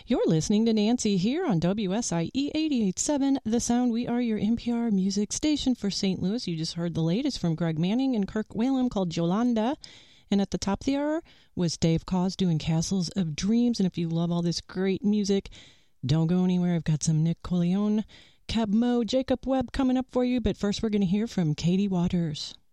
You're listening to Nancy here on WSIE 88.7 The Sound. We are your NPR music station for St. Louis. You just heard the latest from Greg Manning and Kirk Whalum called Yolanda. And at the top of the hour was Dave Koz doing Castles of Dreams. And if you love all this great music, don't go anywhere. I've got some Nick Corleone, Cab Mo, Jacob Webb coming up for you. But first we're going to hear from Katie Waters.